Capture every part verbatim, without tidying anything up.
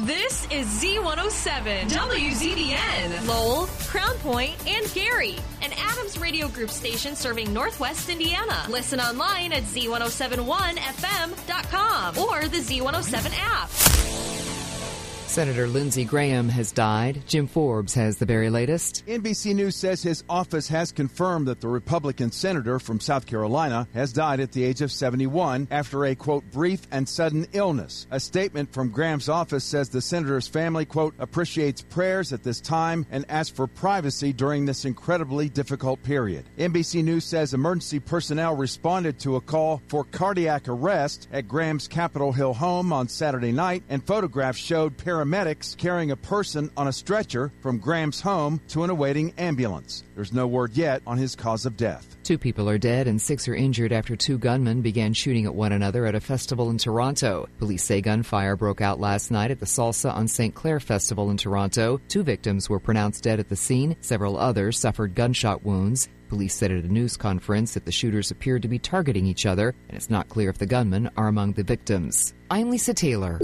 This is Z one oh seven, W Z B N, Lowell, Crown Point, and Gary, an Adams Radio Group station serving Northwest Indiana. Listen online at Z one oh seven one F M dot com or the Z one oh seven app. Senator Lindsey Graham has died. Jim Forbes has the very latest. N B C News says his office has confirmed that the Republican senator from South Carolina has died at the age of seventy-one after a, quote, brief and sudden illness. A statement from Graham's office says the senator's family, quote, appreciates prayers at this time and asks for privacy during this incredibly difficult period. N B C News says emergency personnel responded to a call for cardiac arrest at Graham's Capitol Hill home on Saturday night, and photographs showed paramedics Paramedics carrying a person on a stretcher from Graham's home to an awaiting ambulance. There's no word yet on his cause of death. Two people are dead and six are injured after two gunmen began shooting at one another at a festival in Toronto. Police say gunfire broke out last night at the Salsa on Saint Clair Festival in Toronto. Two victims were pronounced dead at the scene. Several others suffered gunshot wounds. Police said at a news conference that the shooters appeared to be targeting each other, and it's not clear if the gunmen are among the victims. I'm Lisa Taylor.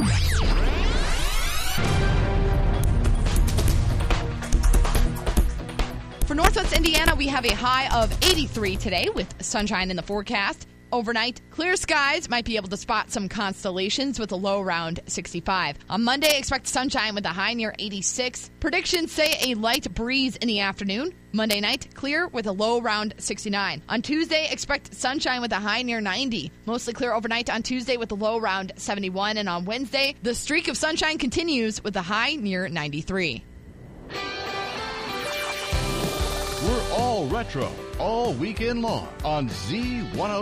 For Northwest Indiana, we have a high of eighty-three today with sunshine in the forecast. Overnight, clear skies, might be able to spot some constellations with a low around sixty-five. On Monday, expect sunshine with a high near eighty-six. Predictions say a light breeze in the afternoon. Monday night, clear with a low around sixty-nine. On Tuesday, expect sunshine with a high near ninety. Mostly clear overnight on Tuesday with a low around seventy-one. And on Wednesday, the streak of sunshine continues with a high near ninety-three. We're all retro, all weekend long on Z one oh seven.